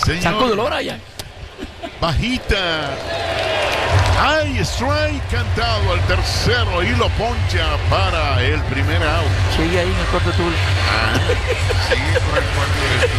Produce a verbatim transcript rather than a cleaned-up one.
señor. Saco dolor allá. Bajita. Ay, strike cantado al tercero y lo poncha para el primer out. Sigue ahí en el cuarto tour. Ah, sí, por el cuarto de